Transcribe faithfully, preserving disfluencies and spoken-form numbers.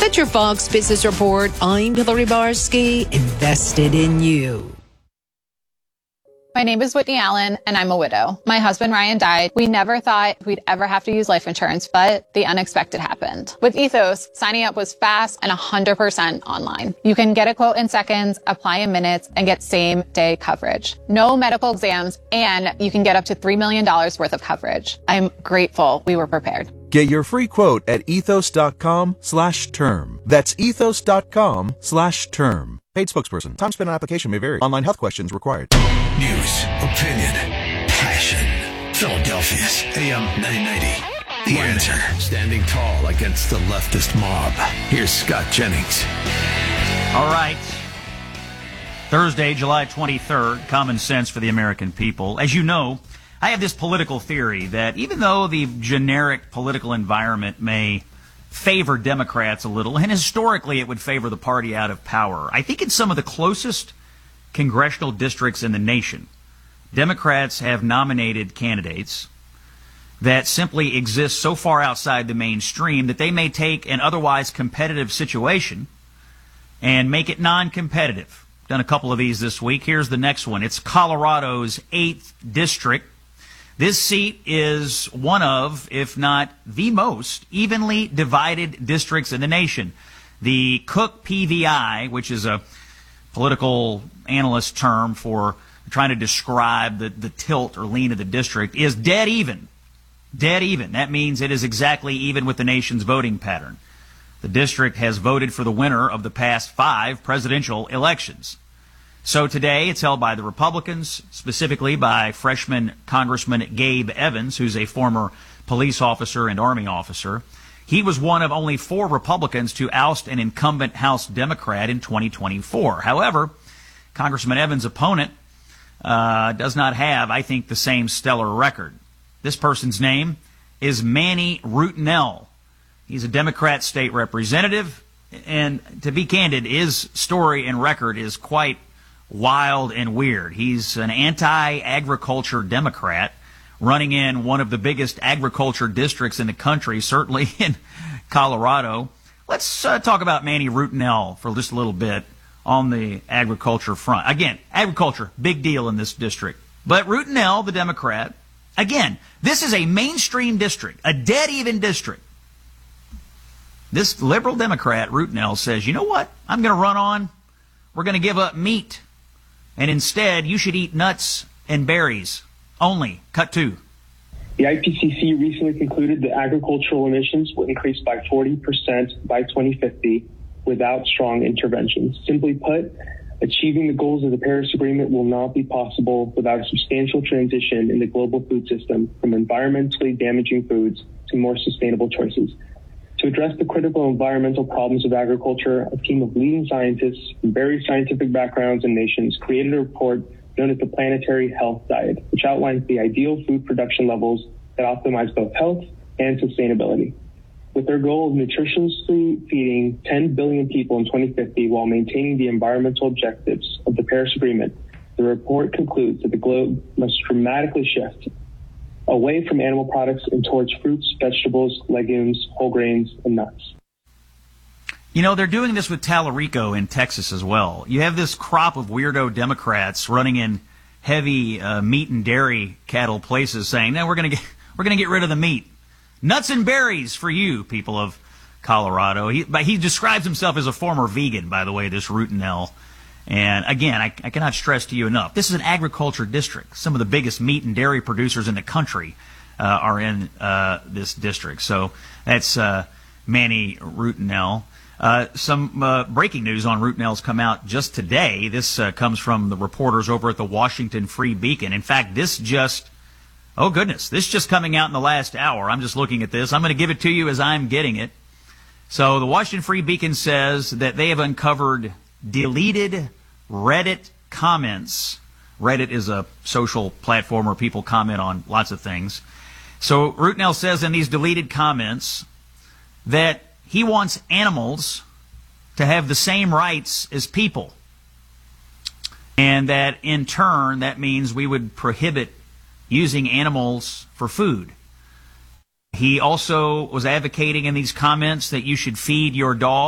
That's your Fox Business Report. I'm Hillary Barsky, invested in you. My name is Whitney Allen, and I'm a widow. My husband, Ryan, died. We never thought we'd ever have to use life insurance, but the unexpected happened. With Ethos, signing up was fast and one hundred percent online. You can get a quote in seconds, apply in minutes, and get same-day coverage. No medical exams, and you can get up to three million dollars worth of coverage. I'm grateful we were prepared. Get your free quote at ethos.com slash term. That's ethos.com slash term. Paid spokesperson. Time spent on application may vary. Online health questions required. News, opinion, passion. Philadelphia's A M nine ninety. The Answer. Standing tall against the leftist mob. Here's Scott Jennings. All right. Thursday, July twenty-third. Common sense for the American people. As you know, I have this political theory that even though the generic political environment may favor Democrats a little, and historically it would favor the party out of power, I think in some of the closest congressional districts in the nation, Democrats have nominated candidates that simply exist so far outside the mainstream that they may take an otherwise competitive situation and make it non-competitive. Done a couple of these this week. Here's the next one. It's Colorado's eighth district. This seat is one of, if not the most, evenly divided districts in the nation. The Cook P V I, which is a political analyst term for trying to describe the, the tilt or lean of the district, is dead even. Dead even. That means it is exactly even with the nation's voting pattern. The district has voted for the winner of the past five presidential elections. So today it's held by the Republicans, specifically by freshman Congressman Gabe Evans, who's a former police officer and Army officer. He was one of only four Republicans to oust an incumbent House Democrat in twenty twenty-four. However, Congressman Evans' opponent uh, does not have, I think, the same stellar record. This person's name is Manny Rutinel. He's a Democrat state representative, and to be candid, his story and record is quite wild and weird. He's an anti-agriculture Democrat running in one of the biggest agriculture districts in the country, certainly in Colorado. Let's uh, talk about Manny Rutinel for just a little bit on the agriculture front. Again, agriculture, big deal in this district. But Rutinel, the Democrat, again, this is a mainstream district, a dead-even district. This liberal Democrat, Rutinel, says, you know what I'm going to run on? We're going to give up meat. And instead, you should eat nuts and berries only. Cut two. The I P C C recently concluded that agricultural emissions will increase by forty percent by twenty fifty without strong interventions. Simply put, achieving the goals of the Paris Agreement will not be possible without a substantial transition in the global food system from environmentally damaging foods to more sustainable choices. To address the critical environmental problems of agriculture, a team of leading scientists from various scientific backgrounds and nations created a report known as the Planetary Health Diet, which outlines the ideal food production levels that optimize both health and sustainability. With their goal of nutritiously feeding ten billion people in twenty fifty while maintaining the environmental objectives of the Paris Agreement, the report concludes that the globe must dramatically shift away from animal products and towards fruits, vegetables, legumes, whole grains, and nuts. You know, they're doing this with Talarico in Texas as well. You have this crop of weirdo Democrats running in heavy uh, meat and dairy cattle places saying, no, we're going to get we're going to get rid of the meat. Nuts and berries for you, people of Colorado. He, but he describes himself as a former vegan, by the way, this Rutinel. And again, I, I cannot stress to you enough, this is an agriculture district. Some of the biggest meat and dairy producers in the country uh, are in uh, this district. So that's uh, Manny Rutinel. Uh, some uh, breaking news on Rutinel's come out just today. This uh, comes from the reporters over at the Washington Free Beacon. In fact, this just, oh goodness, this just coming out in the last hour. I'm just looking at this. I'm going to give it to you as I'm getting it. So the Washington Free Beacon says that they have uncovered deleted Reddit comments. Reddit is a social platform where people comment on lots of things. So Rutinel says in these deleted comments that he wants animals to have the same rights as people. And that in turn, that means we would prohibit using animals for food. He also was advocating in these comments that you should feed your dog